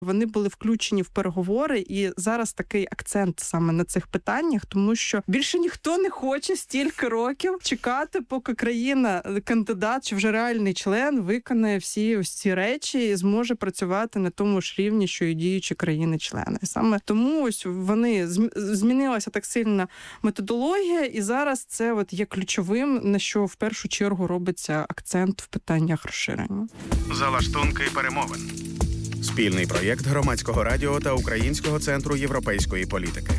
Вони були включені в переговори, і зараз такий акцент саме на цих питаннях, тому що більше ніхто не хоче стільки років чекати, поки країна, кандидат чи вже реальний член виконає всі ось ці речі і зможе працювати на тому ж рівні, що і діючі країни-члени. Саме тому ось вони змінилася так сильно методологія, і зараз це от є ключовим, на що в першу чергу робиться акцент в питаннях розширення. Залаштунки перемовин. Спільний проєкт Громадського радіо та Українського центру європейської політики.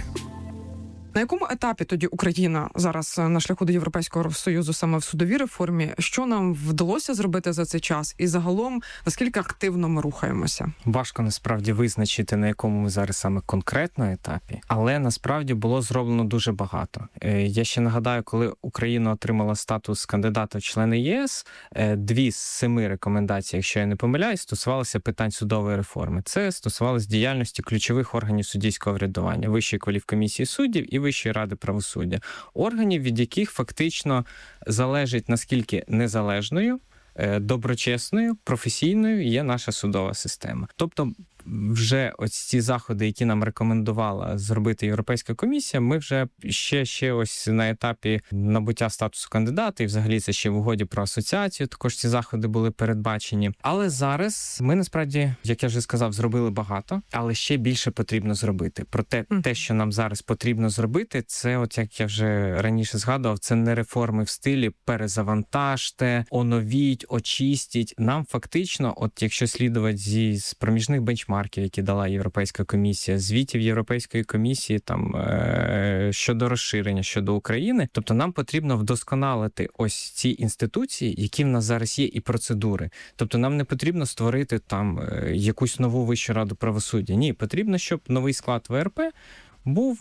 На якому етапі тоді Україна зараз на шляху до Європейського Союзу саме в судовій реформі? Що нам вдалося зробити за цей час? І загалом, наскільки активно ми рухаємося? Важко насправді визначити, на якому ми зараз саме конкретно етапі, але насправді було зроблено дуже багато. Я ще нагадаю, коли Україна отримала статус кандидата в члени ЄС, 2 з 7 рекомендацій, якщо я не помиляюсь, стосувалися питань судової реформи. Це стосувалося діяльності ключових органів суддівського врядування, Вищої кваліфкомісії суддів і Вищої ради правосуддя. Органів, від яких фактично залежить, наскільки незалежною, доброчесною, професійною є наша судова система. Тобто вже ось ці заходи, які нам рекомендувала зробити Європейська комісія, ми вже ще ось на етапі набуття статусу кандидата, і взагалі це ще в угоді про асоціацію, також ці заходи були передбачені. Але зараз ми насправді, як я вже сказав, зробили багато, але ще більше потрібно зробити. Проте те, що нам зараз потрібно зробити, це, от як я вже раніше згадував, це не реформи в стилі перезавантажте, оновіть, очистіть. Нам фактично, от якщо слідувати з проміжних бенчмарків, які дала Європейська комісія, звітів Європейської комісії там щодо розширення, щодо України. Тобто нам потрібно вдосконалити ось ці інституції, які в нас зараз є, і процедури. Тобто нам не потрібно створити там якусь нову Вищу раду правосуддя. Ні, потрібно, щоб новий склад ВРП був,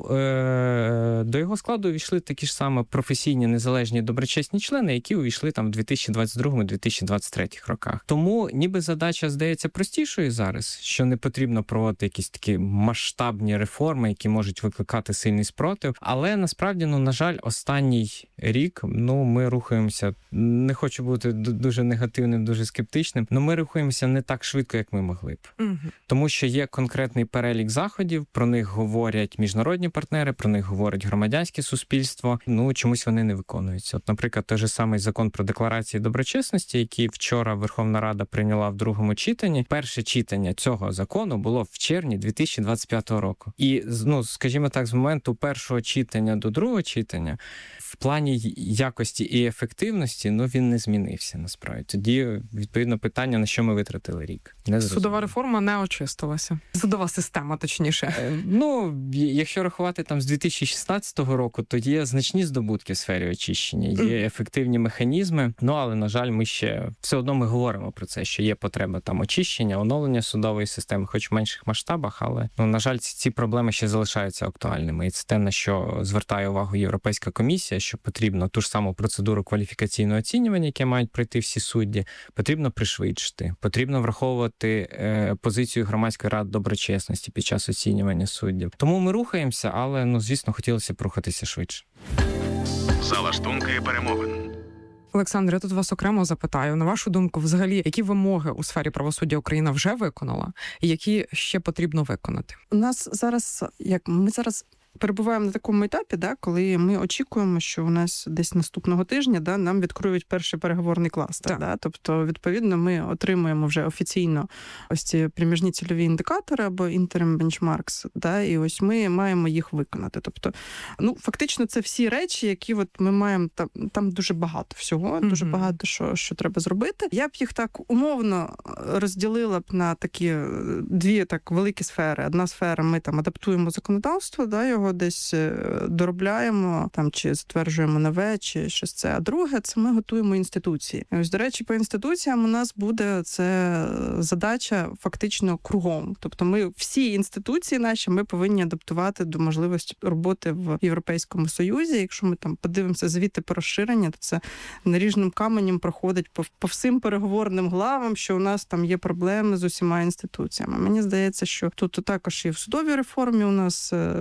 до його складу увійшли такі ж саме професійні, незалежні, доброчесні члени, які увійшли там в 2022-2023 роках. Тому ніби задача здається простішою зараз, що не потрібно проводити якісь такі масштабні реформи, які можуть викликати сильний спротив. Але насправді, на жаль, останній рік, ми рухаємося, не хочу бути дуже негативним, дуже скептичним, але ми рухаємося не так швидко, як ми могли б. Тому що є конкретний перелік заходів, про них говорять міжнародні партнери, про них говорить громадянське суспільство, чомусь вони не виконуються. От, наприклад, той же самий закон про декларації доброчесності, який вчора Верховна Рада прийняла в другому читанні. Перше читання цього закону було в червні 2025 року. І, скажімо так, з моменту першого читання до другого читання в плані якості і ефективності, він не змінився, насправді. Тоді, відповідно, питання, на що ми витратили рік. Судова реформа не очистилася. Судова система, точніше. Якщо рахувати там з 2016 року, то є значні здобутки в сфері очищення, є ефективні механізми, але, на жаль, ми ще все одно ми говоримо про це, що є потреба там очищення, оновлення судової системи, хоч в менших масштабах, але, на жаль, ці проблеми ще залишаються актуальними. І це те, на що звертає увагу Європейська комісія, що потрібно ту ж саму процедуру кваліфікаційного оцінювання, яке мають пройти всі судді, потрібно пришвидшити, потрібно враховувати позицію Громадської ради доброчесності під час оцінювання суддів. Тому ми рухаємося, але, звісно, хотілося б рухатися швидше. Залаштунки перемовин. Олександр, я тут вас окремо запитаю. На вашу думку, взагалі, які вимоги у сфері правосуддя Україна вже виконала, і які ще потрібно виконати? У нас зараз, ми зараз перебуваємо на такому етапі, коли ми очікуємо, що у нас десь наступного тижня нам відкриють перший переговорний кластер. Тобто, відповідно, ми отримуємо вже офіційно ось ці проміжні цільові індикатори або interim benchmarks, і ось ми маємо їх виконати. Тобто, фактично, це всі речі, які ми маємо, там дуже багато всього, дуже багато що треба зробити. Я б їх так умовно розділила б на такі 2 так великі сфери. Одна сфера, ми там адаптуємо законодавство, його десь доробляємо, чи затверджуємо нове, чи щось це. А друге, це ми готуємо інституції. І ось, до речі, по інституціям у нас буде це задача фактично кругом. Тобто ми всі інституції наші ми повинні адаптувати до можливості роботи в Європейському Союзі. Якщо ми там подивимося звіти про розширення, то це наріжним каменем проходить по всім переговорним главам, що у нас там є проблеми з усіма інституціями. Мені здається, що тут також і в судовій реформі у нас питання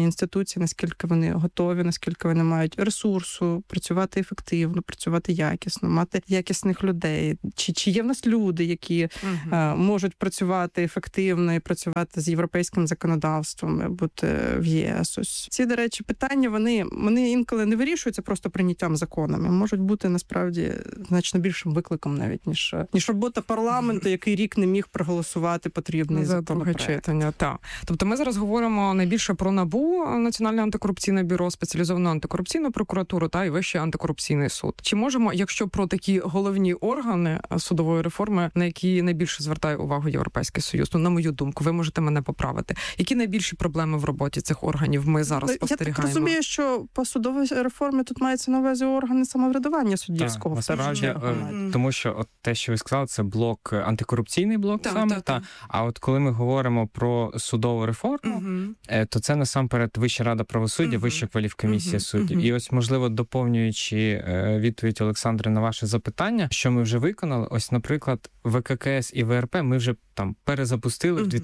інституції, наскільки вони готові, наскільки вони мають ресурсу працювати ефективно, працювати якісно, мати якісних людей. Чи є в нас люди, які можуть працювати ефективно і працювати з європейським законодавством, бути в ЄС. Ось ці, до речі, питання, вони інколи не вирішуються просто прийняттям законами, можуть бути насправді значно більшим викликом навіть, ніж робота парламенту, який рік не міг проголосувати потрібний законопроект. Читання, так. Тобто ми зараз говоримо найбільше про НАБУ, Національне антикорупційне бюро, спеціалізовану антикорупційну прокуратуру та й Вищий антикорупційний суд. Чи можемо, якщо про такі головні органи судової реформи, на які найбільше звертає увагу Європейський Союз, на мою думку, ви можете мене поправити, які найбільші проблеми в роботі цих органів ми зараз спостерігаємо? Я так розумію, що по судовій реформі тут мається на увазі органи самоврядування суддівського. Тому що от те, що ви сказали, це блок, антикорупційний блок А от коли ми говоримо про судову реформу, то це насамперед Вища рада правосуддя, Вища кваліфкомісія суддів. І ось, можливо, доповнюючи відповідь Олександри на ваше запитання, що ми вже виконали, ось, наприклад, ВККС і ВРП ми вже там перезапустили в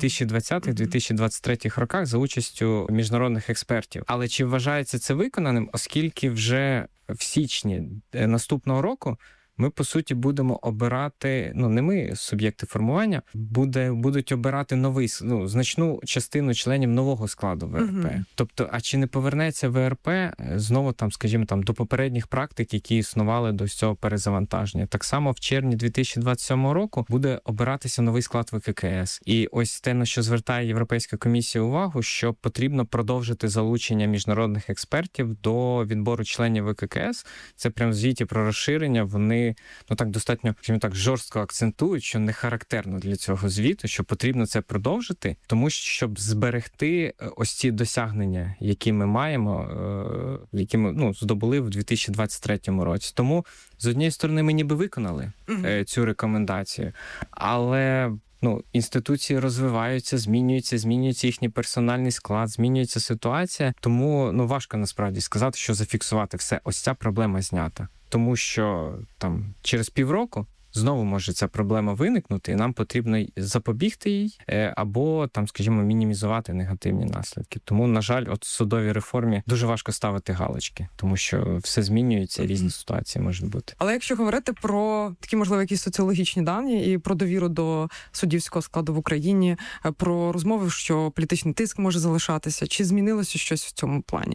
2020-2023 роках за участю міжнародних експертів. Але чи вважається це виконаним, оскільки вже в січні наступного року ми, по суті, будемо обирати, не ми, суб'єкти формування, будуть обирати значну частину членів нового складу ВРП. Тобто, а чи не повернеться ВРП знову до попередніх практик, які існували до цього перезавантаження? Так само в червні 2027 року буде обиратися новий склад ВККС. І ось те, на що звертає Європейська комісія увагу, що потрібно продовжити залучення міжнародних експертів до відбору членів ВККС. Це прямо в звіті про розширення, вони достатньо, жорстко акцентують, що не характерно для цього звіту, що потрібно це продовжити, тому щоб зберегти ось ці досягнення, які ми маємо, які ми здобули в 2023 році. Тому, з однієї сторони, ми ніби виконали цю рекомендацію, але інституції розвиваються, змінюється їхній персональний склад, змінюється ситуація, тому важко насправді сказати, що зафіксувати все. Ось ця проблема знята. Тому що через півроку знову може ця проблема виникнути, і нам потрібно запобігти їй або, мінімізувати негативні наслідки. Тому, на жаль, в судовій реформі дуже важко ставити галочки, тому що все змінюється, різні ситуації можуть бути. Але якщо говорити про такі, можливо, якісь соціологічні дані і про довіру до суддівського складу в Україні, про розмови, що політичний тиск може залишатися, чи змінилося щось в цьому плані?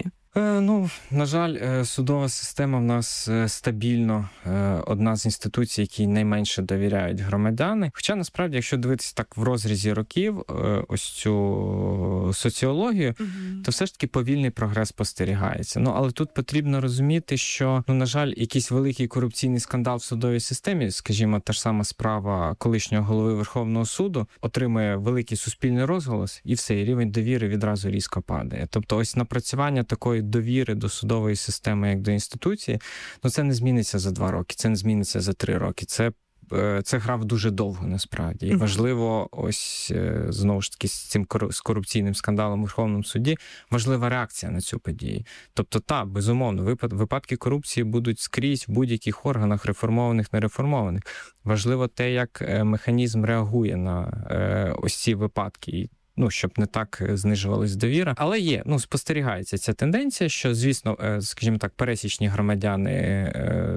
На жаль, судова система в нас стабільно одна з інституцій, якій найменше довіряють громадяни. Хоча, насправді, якщо дивитися так в розрізі років ось цю соціологію, то все ж таки повільний прогрес спостерігається. Але тут потрібно розуміти, що, на жаль, якийсь великий корупційний скандал в судовій системі, скажімо, та ж сама справа колишнього голови Верховного суду, отримує великий суспільний розголос, і все, і рівень довіри відразу різко падає. Тобто ось напрацювання такої довіри до судової системи, як до інституції, це не зміниться за 2 роки, це не зміниться за 3 роки. Це грав дуже довго, насправді. І важливо, ось, знову ж таки, з корупційним скандалом у Верховному суді, важлива реакція на цю подію. Тобто, безумовно, випадки корупції будуть скрізь в будь-яких органах, реформованих, нереформованих. Важливо те, як механізм реагує на ось ці випадки, щоб не так знижувалась довіра. Але є, спостерігається ця тенденція, що, звісно, скажімо так, пересічні громадяни,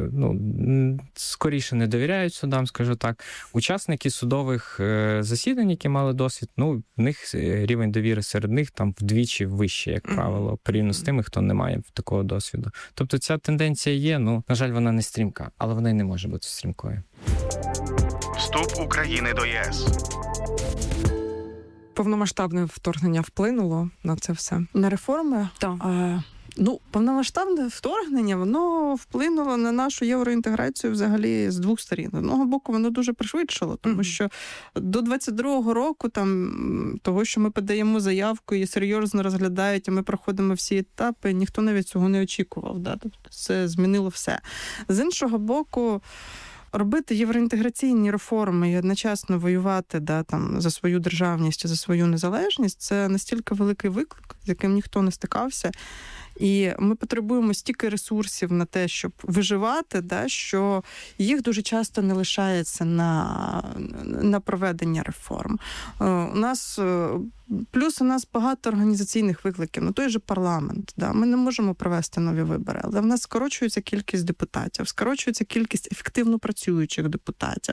скоріше не довіряють судам, скажу так. Учасники судових засідань, які мали досвід, в них рівень довіри серед них вдвічі вищий, як правило, порівняно з тими, хто не має такого досвіду. Тобто ця тенденція є, на жаль, вона не стрімка, але вона й не може бути стрімкою. Вступ України до ЄС. Повномасштабне вторгнення вплинуло на це все? На реформи? Так. Повномасштабне вторгнення, воно вплинуло на нашу євроінтеграцію взагалі з 2 сторін. З одного боку, воно дуже пришвидшило, тому що до 22-го року, того, що ми подаємо заявку і серйозно розглядають, і ми проходимо всі етапи, ніхто навіть цього не очікував. Да? Тобто це змінило все. З іншого боку, робити євроінтеграційні реформи і одночасно воювати за свою державність і за свою незалежність – це настільки великий виклик, з яким ніхто не стикався. І ми потребуємо стільки ресурсів на те, щоб виживати, да, що їх дуже часто не лишається на проведення реформ. У нас багато організаційних викликів, той же парламент. Да? Ми не можемо провести нові вибори, але в нас скорочується кількість депутатів, скорочується кількість ефективно працюючих депутатів.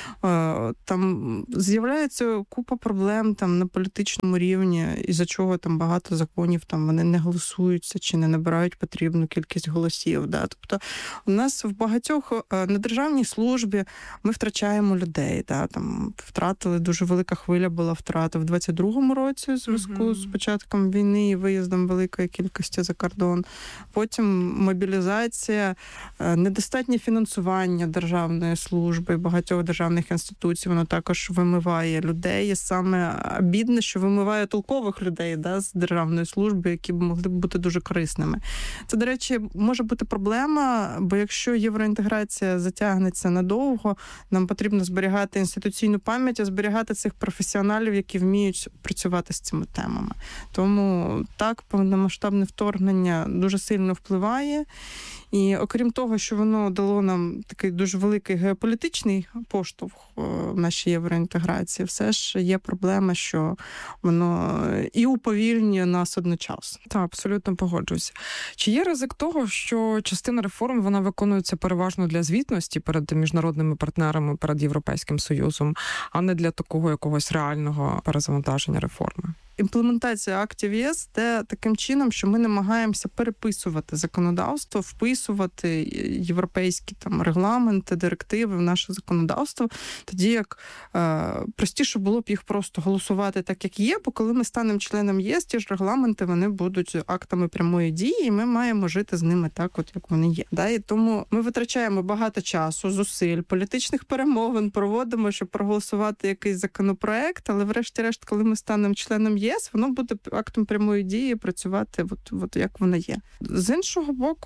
Там з'являється купа проблем там, на політичному рівні, із-за чого там багато законів там, вони не голосуються чи не набирають потрібну кількість голосів. Да? Тобто у нас в багатьох на державній службі ми втрачаємо людей. Да? Там, втратили, дуже велика хвиля була втрата в 22-му році у зв'язку з початком війни і виїздом великої кількості за кордон. Потім мобілізація, недостатнє фінансування державної служби, багатьох державних інституцій, воно також вимиває людей. І саме бідне, що вимиває толкових людей з державної служби, які б могли б бути дуже корисними. Це, до речі, може бути проблема, бо якщо євроінтеграція затягнеться надовго, нам потрібно зберігати інституційну пам'ять, а зберігати цих професіоналів, які вміють працювати з цими темами. Тому так, повномасштабне вторгнення дуже сильно впливає. І окрім того, що воно дало нам такий дуже великий геополітичний поштовх в нашій євроінтеграції, все ж є проблема, що воно і уповільнює нас одночасно. Так, абсолютно погоджуюся. Чи є ризик того, що частина реформ, вона виконується переважно для звітності перед міжнародними партнерами, перед Європейським Союзом, а не для такого якогось реального перезавантаження реформи? Імплементація актів ЄС йде таким чином, що ми намагаємося переписувати законодавство, вписувати європейські там регламенти, директиви в наше законодавство, тоді як простіше було б їх просто голосувати так, як є, бо коли ми станемо членом ЄС, ті ж регламенти, вони будуть актами прямої дії, і ми маємо жити з ними так, от як вони є. Да? І тому ми витрачаємо багато часу, зусиль, політичних перемовин проводимо, щоб проголосувати якийсь законопроект, але врешті-решт, коли ми станемо членом ЄС, воно буде актом прямої дії працювати от як воно є. З іншого боку,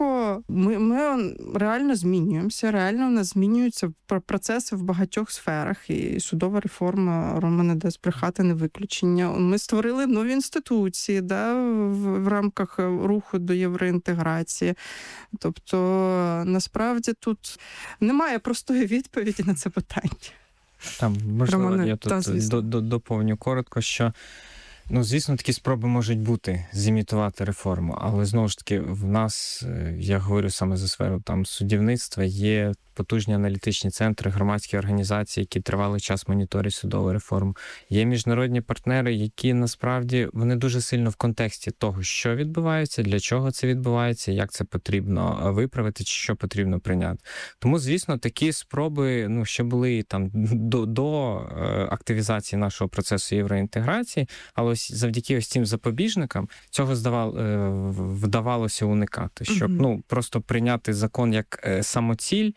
ми реально змінюємося, реально у нас змінюються процеси в багатьох сферах, і судова реформа, Романе, дасть брехати, не виключення. Ми створили нові інституції в рамках руху до євроінтеграції. Тобто, насправді, тут немає простої відповіді на це питання. Там, можливо, Романе, я тут доповню коротко, що звісно, такі спроби можуть бути зімітувати реформу, але, знову ж таки, в нас, я говорю саме за сферу там суддівництва, є потужні аналітичні центри, громадські організації, які тривалий час моніторять судову реформу. Є міжнародні партнери, які, насправді, вони дуже сильно в контексті того, що відбувається, для чого це відбувається, як це потрібно виправити, чи що потрібно прийняти. Тому, звісно, такі спроби, ще були там до активізації нашого процесу євроінтеграції, але ось завдяки ось цим запобіжникам цього вдавалося уникати, щоб просто прийняти закон як самоціль,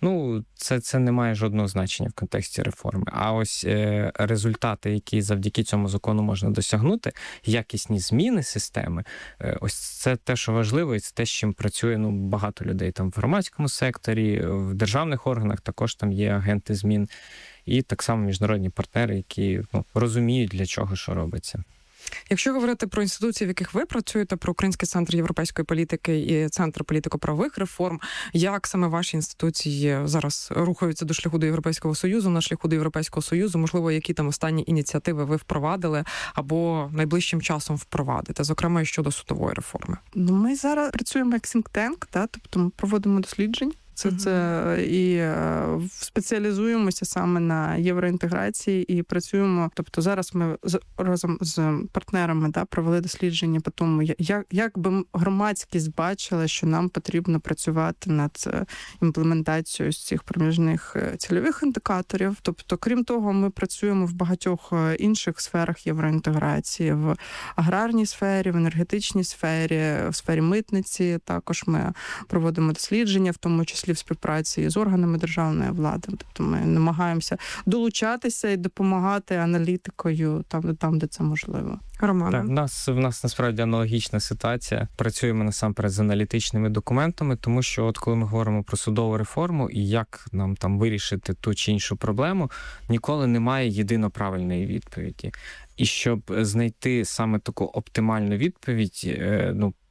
це не має жодного значення в контексті реформи. А ось результати, які завдяки цьому закону можна досягнути, якісні зміни системи, ось це те, що важливо, і це те, з чим працює багато людей там в громадському секторі, в державних органах також там є агенти змін, і так само міжнародні партнери, які розуміють, для чого що робиться. Якщо говорити про інституції, в яких ви працюєте, про Український центр європейської політики і Центр політико-правових реформ, як саме ваші інституції зараз рухаються до шляху до Європейського Союзу, на шляху до Європейського Союзу, можливо, які там останні ініціативи ви впровадили або найближчим часом впровадите, зокрема, і щодо судової реформи? Ми зараз працюємо як think tank, тобто ми проводимо досліджень. Це і спеціалізуємося саме на євроінтеграції і працюємо. Тобто зараз ми разом з партнерами провели дослідження по тому, як би громадськість бачила, що нам потрібно працювати над імплементацією з цих проміжних цільових індикаторів. Тобто, крім того, ми працюємо в багатьох інших сферах євроінтеграції, в аграрній сфері, в енергетичній сфері, в сфері митниці. Також ми проводимо дослідження, в тому числі в співпраці з органами державної влади. Тобто ми намагаємося долучатися і допомагати аналітикою там, де це можливо. Романе? Так, в нас насправді аналогічна ситуація. Працюємо насамперед з аналітичними документами, тому що от коли ми говоримо про судову реформу і як нам там вирішити ту чи іншу проблему, ніколи немає єдино правильної відповіді. І щоб знайти саме таку оптимальну відповідь,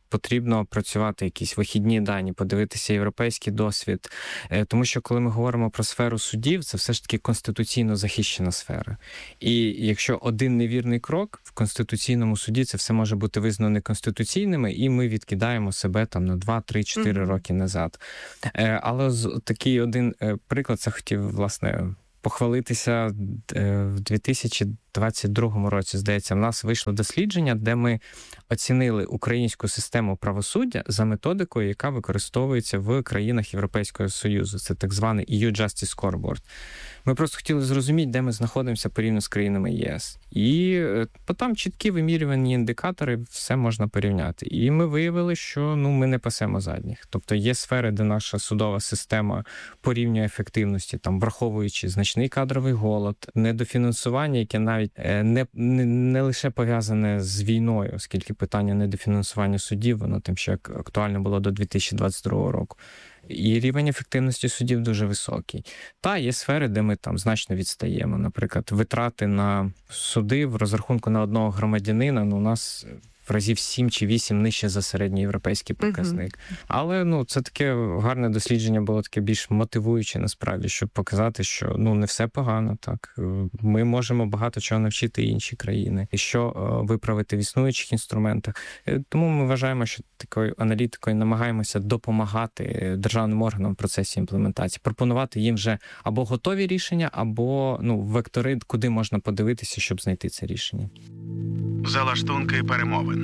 потрібно працювати якісь вихідні дані, подивитися європейський досвід. Тому що коли ми говоримо про сферу судів, це все ж таки конституційно захищена сфера. І якщо один невірний крок в Конституційному суді, це все може бути визнано неконституційними, і ми відкидаємо себе там на 2, 3, 4 роки назад. Але такий один приклад, це хотів, власне, похвалитися. В 2022 році, здається, в нас вийшло дослідження, де ми оцінили українську систему правосуддя за методикою, яка використовується в країнах Європейського Союзу. Це так званий EU Justice Scoreboard. Ми просто хотіли зрозуміти, де ми знаходимося порівняно з країнами ЄС. І там чіткі вимірювані індикатори, все можна порівняти. І ми виявили, що ми не пасемо задніх. Тобто є сфери, де наша судова система порівнює ефективності, там, враховуючи значний кадровий голод, недофінансування, яке навіть не лише пов'язане з війною, оскільки питання недофінансування судів, воно тим ще актуально було до 2022 року. І рівень ефективності судів дуже високий. Та є сфери, де ми там значно відстаємо. Наприклад, витрати на суди в розрахунку на одного громадянина, у нас в разів 7 чи 8 нижче за середньоєвропейський показник. Але це таке гарне дослідження було таке більш мотивуюче насправді, щоб показати, що не все погано. Так ми можемо багато чого навчити інші країни, і що виправити в існуючих інструментах. Тому ми вважаємо, що такою аналітикою намагаємося допомагати державним органам в процесі імплементації, пропонувати їм вже або готові рішення, або вектори, куди можна подивитися, щоб знайти це рішення. Залаштунки перемовин.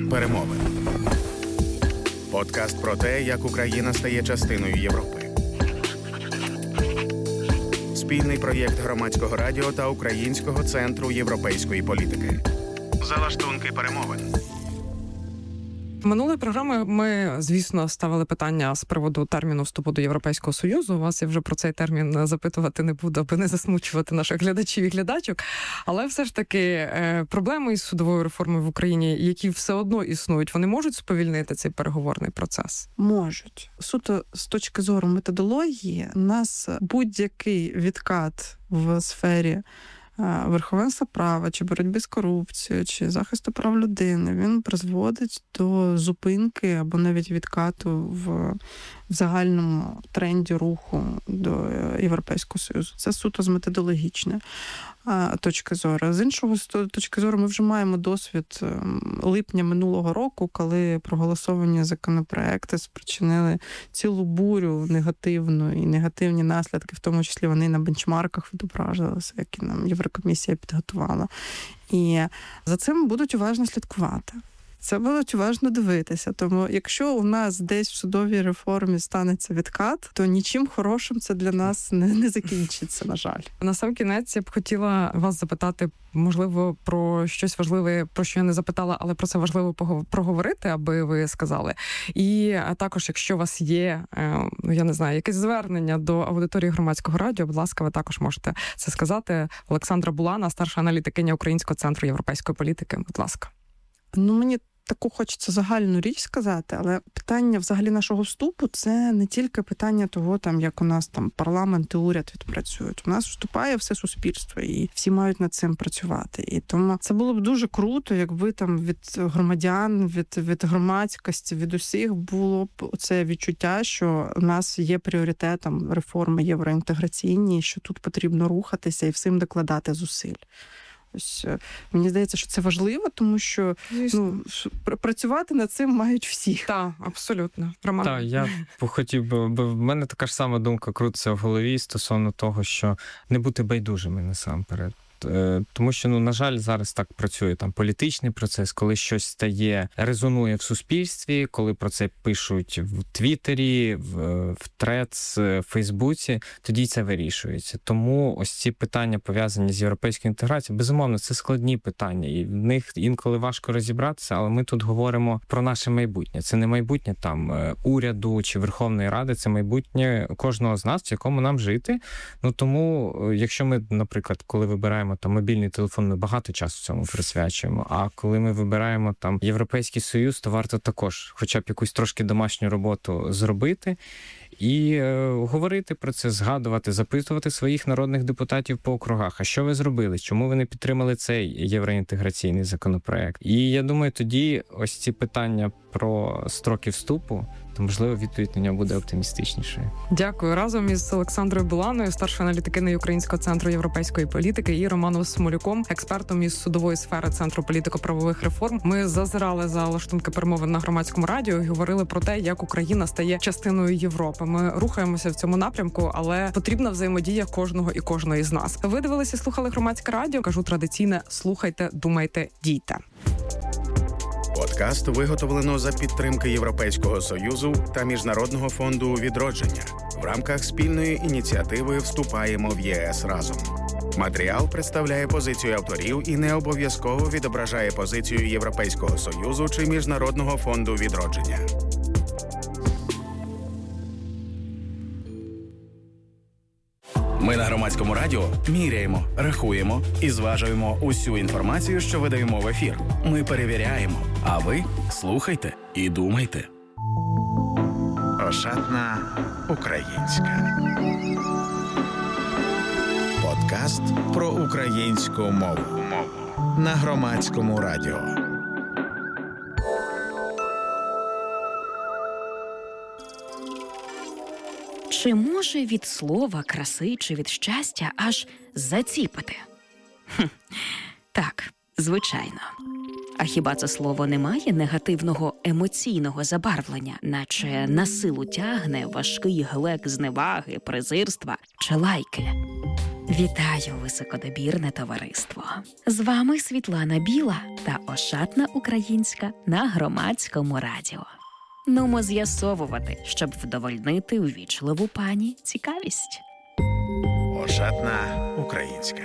Подкаст про те, як Україна стає частиною Європи. Спільний проєкт Громадського радіо та Українського центру європейської політики. Залаштунки перемовин. Минулої програми ми, звісно, ставили питання з приводу терміну вступу до Європейського Союзу. Вас я вже про цей термін запитувати не буду, аби не засмучувати наших глядачів і глядачок. Але все ж таки проблеми із судовою реформою в Україні, які все одно існують, вони можуть сповільнити цей переговорний процес? Можуть. Суто з точки зору методології, у нас будь-який відкат в сфері верховенства права, чи боротьби з корупцією, чи захисту прав людини, він призводить до зупинки або навіть відкату в загальному тренді руху до Європейського Союзу. Це суто з методологічної точки зору. З іншого точки зору, ми вже маємо досвід липня минулого року, коли проголосовані законопроекти спричинили цілу бурю негативну і негативні наслідки, в тому числі вони на бенчмарках відображувалися, які нам Єврокомісія підготувала. І за цим будуть уважно слідкувати. Це будуть уважно дивитися. Тому якщо у нас десь в судовій реформі станеться відкат, то нічим хорошим це для нас не закінчиться, на жаль. На сам кінець я б хотіла вас запитати, можливо, про щось важливе, про що я не запитала, але про це важливо проговорити, аби ви сказали. І також, якщо у вас є, я не знаю, якесь звернення до аудиторії Громадського радіо, будь ласка, ви також можете це сказати. Олександра Булана, старша аналітикиня Українського центру європейської політики. Будь ласка. Мені таку хочеться загальну річ сказати, але питання взагалі нашого вступу – це не тільки питання того, як у нас парламент і уряд відпрацюють. У нас вступає все суспільство, і всі мають над цим працювати. І тому це було б дуже круто, якби від громадян, від громадськості, від усіх було б це відчуття, що у нас є пріоритетом реформи євроінтеграційні, що тут потрібно рухатися і всім докладати зусиль. Ось, мені здається, що це важливо, тому що працювати над цим мають всі. Так, абсолютно. Роман? Так, я хотів би, в мене така ж сама думка крутиться в голові стосовно того, що не бути байдужими насамперед. Тому що, на жаль, зараз так працює політичний процес, коли щось стає, резонує в суспільстві, коли про це пишуть в Твіттері, в Threads, в Фейсбуці, тоді це вирішується. Тому ось ці питання, пов'язані з європейською інтеграцією, безумовно, це складні питання, і в них інколи важко розібратися, але ми тут говоримо про наше майбутнє. Це не майбутнє уряду чи Верховної Ради, це майбутнє кожного з нас, в якому нам жити. Тому, якщо ми, наприклад, коли вибираємо мобільний телефон, ми багато часу цьому присвячуємо. А коли ми вибираємо Європейський Союз, то варто також хоча б якусь трошки домашню роботу зробити. І говорити про це, згадувати, запитувати своїх народних депутатів по округах. А що ви зробили? Чому ви не підтримали цей євроінтеграційний законопроект? І я думаю, тоді ось ці питання про строки вступу, то, можливо, відповідь на нього буде оптимістичнішою. Дякую. Разом із Олександрою Буланою, старшою аналітикиною Українського центру європейської політики, і Романом Смолюком, експертом із судової сфери Центру політико-правових реформ. Ми зазирали за лаштунки перемовин на Громадському радіо і говорили про те, як Україна стає частиною Європи. Ми рухаємося в цьому напрямку, але потрібна взаємодія кожного і кожної з нас. Ви дивилися, слухали Громадське радіо. Кажу традиційне: слухайте, думайте, дійте. Подкаст виготовлено за підтримки Європейського Союзу та Міжнародного фонду «Відродження» в рамках спільної ініціативи «Вступаємо в ЄС разом». Матеріал представляє позицію авторів і не обов'язково відображає позицію Європейського Союзу чи Міжнародного фонду «Відродження». Ми на Громадському радіо міряємо, рахуємо і зважуємо усю інформацію, що видаємо в ефір. Ми перевіряємо, а ви слухайте і думайте. Ошатна українська. Подкаст про українську мову на Громадському радіо. Чи може від слова краси чи від щастя аж заціпити? Так, звичайно. А хіба це слово не має негативного емоційного забарвлення, наче на силу тягне важкий глек зневаги, презирства чи лайки? Вітаю, високодобірне товариство! З вами Світлана Біла та Ошатна українська на Громадському радіо. Нумо з'ясовувати, щоб вдовольнити увічливу пані цікавість. Ошатна українська.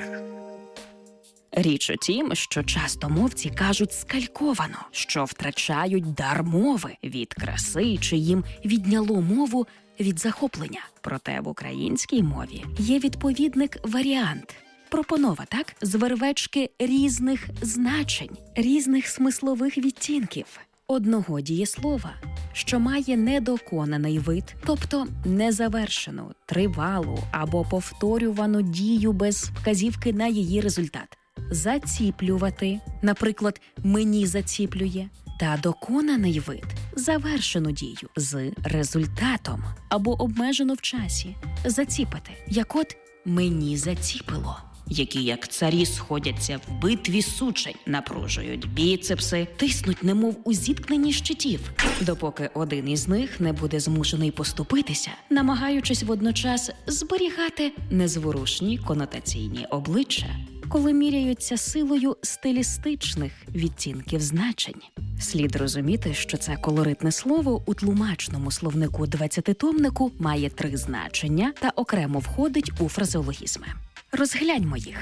Річ у тім, що часто мовці кажуть скальковано, що втрачають дар мови від краси, чи їм відняло мову від захоплення. Проте в українській мові є відповідник-варіант. Пропонова, так? З вервечки різних значень, різних смислових відтінків. Одного дієслова, що має недоконаний вид, тобто незавершену, тривалу або повторювану дію без вказівки на її результат. Заціплювати, наприклад, мені заціплює, та доконаний вид, завершену дію з результатом або обмежено в часі, заціпити, як от мені заціпило. Які, як царі, сходяться в битві сучень, напружують біцепси, тиснуть немов у зіткненні щитів, допоки один із них не буде змушений поступитися, намагаючись водночас зберігати незворушні конотаційні обличчя, коли міряються силою стилістичних відтінків значень. Слід розуміти, що це колоритне слово у тлумачному словнику 20-томнику має 3 значення та окремо входить у фразеологізми. Розгляньмо їх.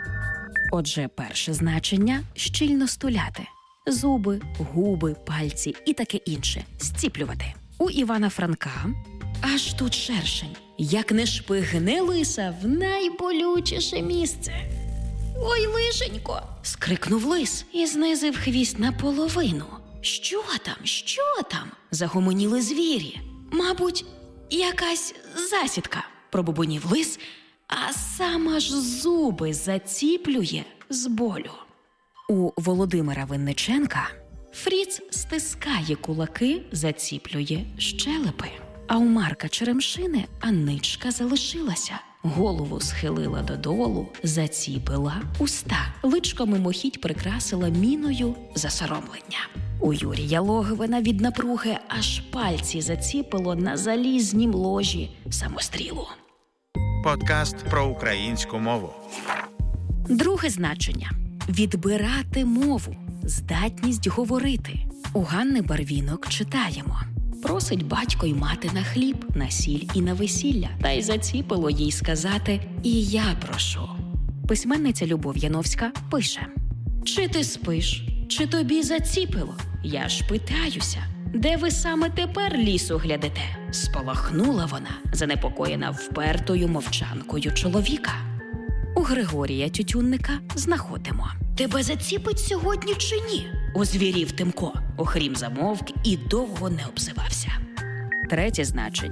Отже, перше значення – щільно стуляти. Зуби, губи, пальці і таке інше. Зціплювати. У Івана Франка аж тут шершень. Як не шпигне лиса в найболючіше місце. «Ой, лишенько!» – скрикнув лис і знизив хвіст наполовину. «Що там? Що там?» – загомоніли звірі. «Мабуть, якась засідка», – пробубонів лис, а сам аж зуби заціплює з болю. У Володимира Винниченка Фріц стискає кулаки, заціплює щелепи. А у Марка Черемшини Анничка залишилася. Голову схилила додолу, заціпила уста. Личко мимохідь прикрасила міною засоромлення. У Юрія Логвина від напруги аж пальці заціпило на залізнім ложі самострілу. Подкаст про українську мову. Друге значення – відбирати мову, здатність говорити. У Ганни Барвінок читаємо. Просить батько й мати на хліб, на сіль і на весілля. Та й заціпило їй сказати «і я прошу». Письменниця Любов Яновська пише: «Чи ти спиш, чи тобі заціпило? Я ж питаюся, де ви саме тепер лісу глядите?» Спалахнула вона, занепокоєна впертою мовчанкою чоловіка. У Григорія Тютюнника знаходимо. «Тебе заціпить сьогодні чи ні?» Озвірів Тимко, охрім замовк і довго не обзивався. Третє значення –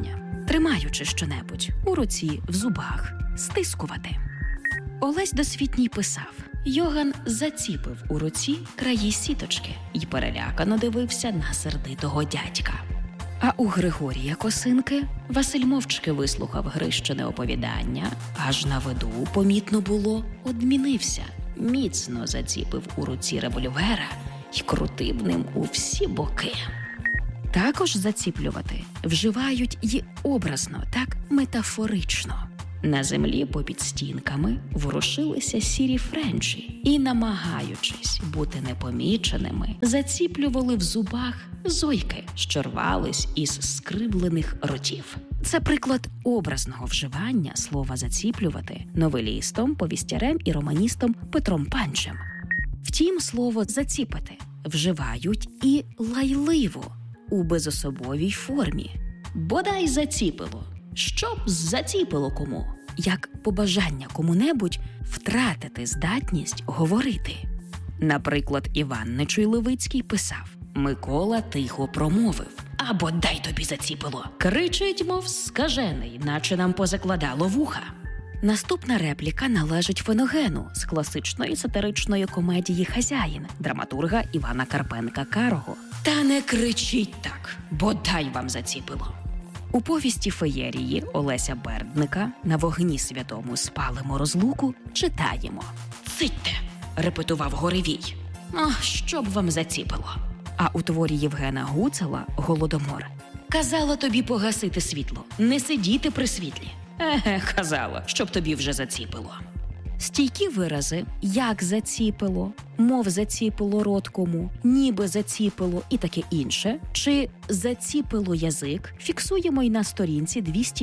тримаючи щонебудь у руці, в зубах, стискувати. Олесь Досвітній писав: Йоган заціпив у руці краї сіточки й перелякано дивився на сердитого дядька. А у Григорія Косинки Василь мовчки вислухав Грищине оповідання, аж на виду, помітно було, одмінився, міцно заціпив у руці револьвера й крутив ним у всі боки. Також заціплювати вживають й образно, так метафорично. На землі попід стінками ворушилися сірі френчі і, намагаючись бути непоміченими, заціплювали в зубах зойки, що рвались із скривлених ротів. Це приклад образного вживання слова «заціплювати» новелістом, повістярем і романістом Петром Панчем. Втім, слово «заціпати» вживають і лайливо, у безособовій формі. Бодай заціпило. Щоб заціпило кому, як побажання кому-небудь втратити здатність говорити. Наприклад, Іван Нечуй-Левицький писав: Микола тихо промовив: «А бодай тобі заціпило! Кричить, мов скажений, наче нам позакладало вуха». Наступна репліка належить Феногену з класичної сатиричної комедії «Хазяїн» драматурга Івана Карпенка-Карого. «Та не кричіть так, бодай вам заціпило». У повісті «Феєрії» Олеся Бердника «На вогні святому спалимо розлуку» читаємо: «Цитьте!» – репетував Горевій. Щоб вам заціпило. А у творі Євгена Гуцела «Голодомор» казала тобі погасити світло, не сидіти при світлі. Казала, щоб тобі вже заціпило. Стійкі вирази «як заціпило», «мов заціпило рот кому», «ніби заціпило» і таке інше, чи «заціпило язик» фіксуємо й на сторінці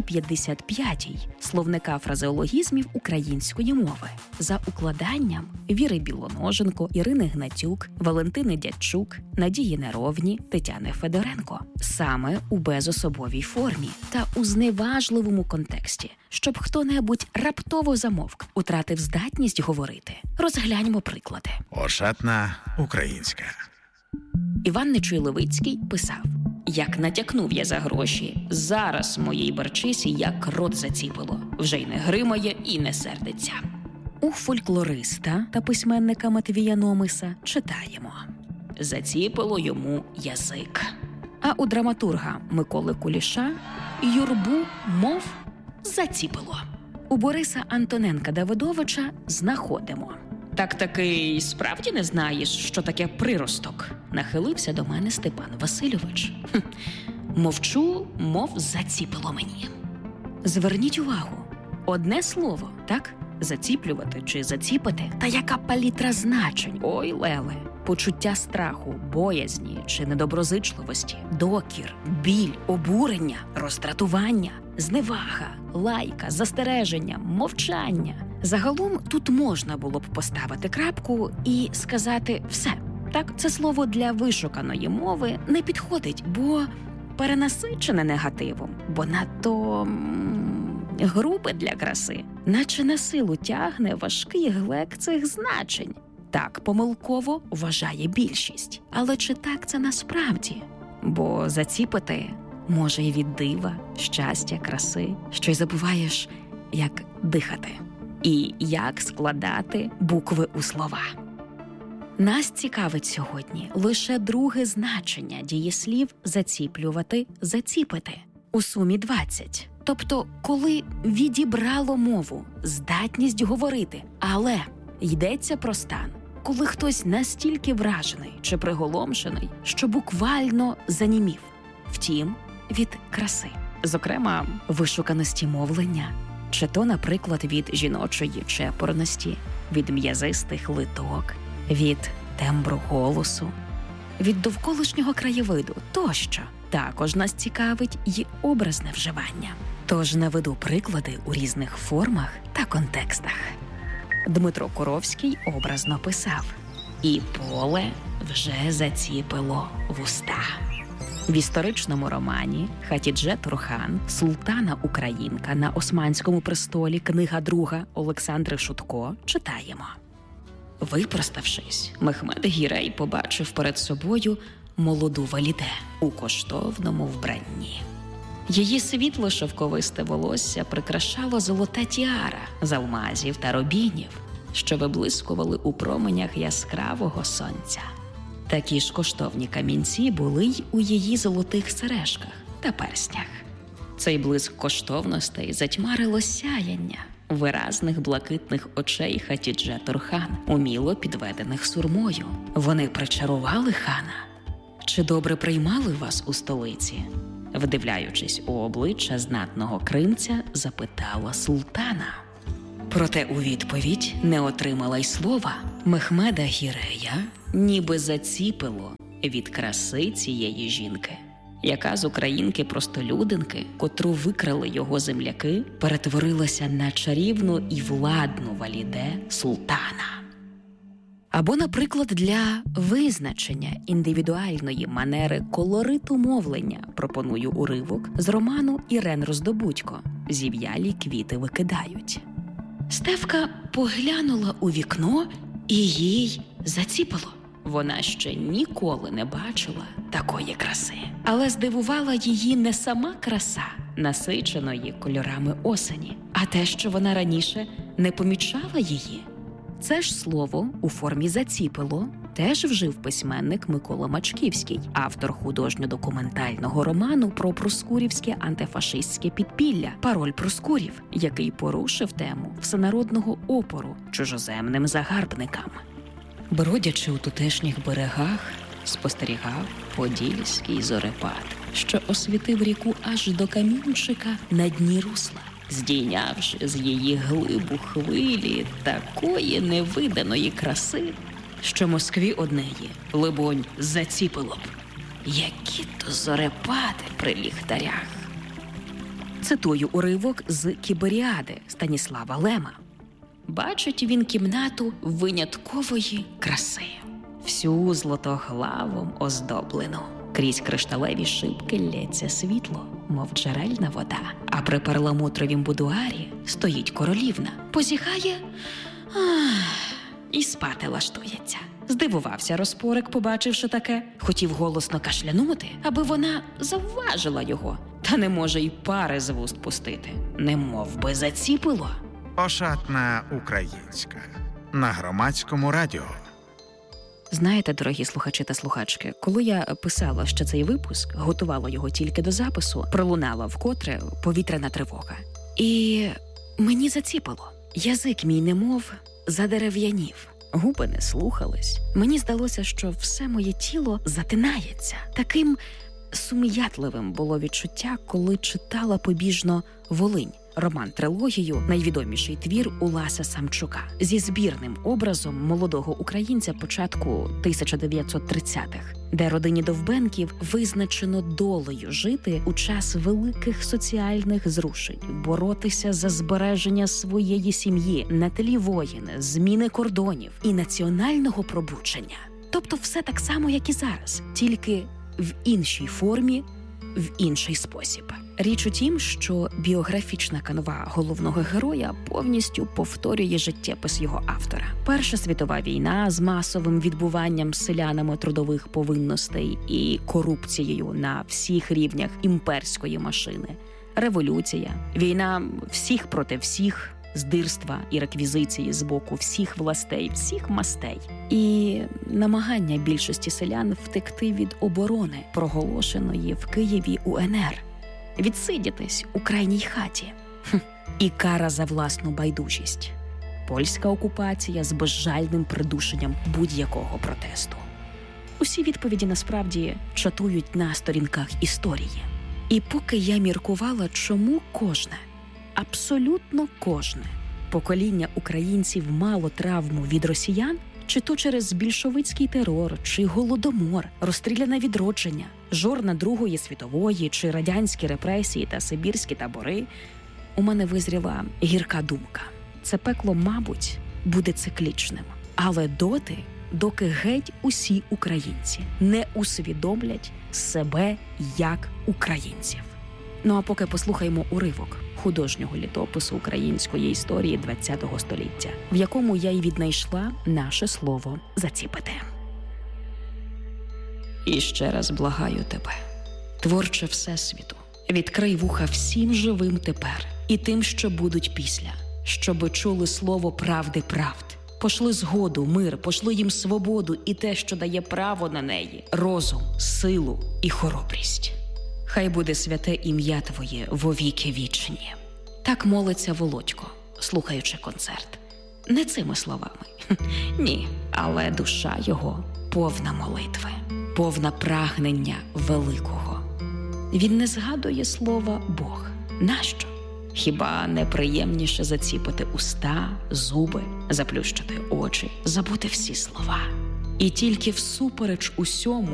255 словника фразеологізмів української мови за укладанням Віри Білоноженко, Ірини Гнатюк, Валентини Дядчук, Надії Неровні, Тетяни Федоренко. Саме у безособовій формі та у зневажливому контексті, щоб хто-небудь раптово замовк, утратив здатність говорити. Розгляньмо приклади. Ошатна українська. Іван Нечуй-Левицький писав: «Як натякнув я за гроші, зараз моїй барчисі як рот заціпило, вже й не гримає і не сердиться». У фольклориста та письменника Матвія Номиса читаємо: «Заціпило йому язик». А у драматурга Миколи Куліша юрбу мов заціпило. У Бориса Антоненка-Давидовича знаходимо: «Так таки справді не знаєш, що таке приросток?» Нахилився до мене Степан Васильович. Мовчу, мов заціпило мені. Зверніть увагу, одне слово, так? Заціплювати чи заціпати? Та яка палітра значень? Ой, леле! Почуття страху, боязні чи недоброзичливості, докір, біль, обурення, роздратування, зневага, лайка, застереження, мовчання. Загалом тут можна було б поставити крапку і сказати «все». Так, це слово для вишуканої мови не підходить, бо перенасичене негативом, бо надто грубе для краси, наче на силу тягне важкий глек цих значень. Так помилково вважає більшість. Але чи так це насправді? Бо заціпити може й від дива, щастя, краси, що й забуваєш, як дихати і як складати букви у слова. Нас цікавить сьогодні лише друге значення дієслів «заціплювати», «заціпити». У сумі 20. Тобто, коли відібрало мову, здатність говорити, але йдеться про стан, коли хтось настільки вражений чи приголомшений, що буквально занімів. Втім, від краси. Зокрема, вишуканості мовлення, чи то, наприклад, від жіночої чепурності, від м'язистих литок, від тембру голосу, від довколишнього краєвиду тощо. Також нас цікавить й образне вживання. Тож наведу приклади у різних формах та контекстах. Дмитро Коровський образно писав: «І поле вже заціпило вуста». В історичному романі Хатідже Турхан «Султана-Українка на Османському престолі», книга 2 Олександри Шутко, читаємо: «Випроставшись, Мехмед Гірей побачив перед собою молоду Валіде у коштовному вбранні. Її світло-шовковисте волосся прикрашало золота тіара з алмазів та рубінів, що виблискували у променях яскравого сонця. Такі ж коштовні камінці були й у її золотих сережках та перснях. Цей блиск коштовностей затьмарило сяяння виразних блакитних очей Хатідже Турхан, уміло підведених сурмою. Вони причарували хана. «Чи добре приймали вас у столиці?» Вдивляючись у обличчя знатного кримця, запитала султана. Проте у відповідь не отримала й слова. Мехмеда Гірея ніби заціпило від краси цієї жінки, яка з українки-простолюдинки, котру викрали його земляки, перетворилася на чарівну і владну валіде султана. Або, наприклад, для визначення індивідуальної манери колориту мовлення пропоную уривок з роману Ірен Роздобудько «Зів'ялі квіти викидають». Стефка поглянула у вікно і їй заціпило. Вона ще ніколи не бачила такої краси. Але здивувала її не сама краса насиченої кольорами осені, а те, що вона раніше не помічала її. Це ж слово у формі «заціпило» теж вжив письменник Микола Мачківський, автор художньо-документального роману про проскурівське антифашистське підпілля «Пароль Проскурів», який порушив тему всенародного опору чужоземним загарбникам. Бродячи у тутешніх берегах, спостерігав подільський зорепад, що освітив ріку аж до камінчика на дні русла, здійнявши з її глибу хвилі такої невиданої краси, що Москві однеї, либонь, заціпило б. Які то зорепади при ліхтарях. Цитую уривок з «Кіберіади» Станіслава Лема. Бачить він кімнату виняткової краси, всю златоглавом оздоблену. Крізь кришталеві шибки лється світло, мов джерельна вода. А при перламутровім будуарі стоїть королівна, позіхає і спати лаштується. Здивувався розпорик, побачивши таке. Хотів голосно кашлянути, аби вона завважила його. Та не може й пари з вуст пустити. Немов би заціпило. Ошатна українська. На Громадському радіо. Знаєте, дорогі слухачі та слухачки, коли я писала ще цей випуск, готувала його тільки до запису, пролунала вкотре повітряна тривога. І мені заціпило. Язик мій немов задерев'янів. Губи не слухались. Мені здалося, що все моє тіло затинається. Таким сум'ятливим було відчуття, коли читала побіжно «Волинь». Роман-трилогію, найвідоміший твір Уласа Самчука, зі збірним образом молодого українця початку 1930-х, де родині Довбенків визначено долею жити у час великих соціальних зрушень, боротися за збереження своєї сім'ї на тлі воїн, зміни кордонів і національного пробудження. Тобто все так само, як і зараз, тільки в іншій формі, в інший спосіб. Річ у тім, що біографічна канва головного героя повністю повторює життєпис його автора. Перша світова війна з масовим відбуванням селянами трудових повинностей і корупцією на всіх рівнях імперської машини. Революція, війна всіх проти всіх, здирства і реквізиції з боку всіх властей, всіх мастей. І намагання більшості селян втекти від оборони, проголошеної в Києві УНР. Відсидітись у крайній хаті. І кара за власну байдужість. Польська окупація з безжальним придушенням будь-якого протесту. Усі відповіді насправді чатують на сторінках історії. І поки я міркувала, чому кожне, абсолютно кожне покоління українців мало травму від росіян, чи то через більшовицький терор, чи голодомор, розстріляне відродження, жорна Другої світової, чи радянські репресії та сибірські табори, у мене визріла гірка думка. Це пекло, мабуть, буде циклічним. Але доти, доки геть усі українці не усвідомлять себе як українців. Ну а поки послухаємо уривок художнього літопису української історії ХХ століття, в якому я й віднайшла наше слово «заціпити». І ще раз благаю тебе, творче Всесвіту, Відкрий вуха всім живим тепер і тим, що будуть після, щоби чули слово правди правд. Пошли згоду, мир, пошли їм свободу і те, що дає право на неї, розум, силу і хоробрість. Хай буде святе ім'я Твоє вовіки вічні. Так молиться Володько, слухаючи концерт. Не цими словами. Ні, але душа його повна молитви, повна прагнення великого. Він не згадує слова «Бог». Нащо? Хіба не приємніше заціпати уста, зуби, заплющити очі, забути всі слова? І тільки всупереч усьому